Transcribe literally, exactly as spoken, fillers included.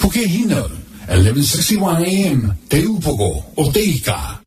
Pukehina, eleven sixty-one A M, Te Upoko, o Te Ika.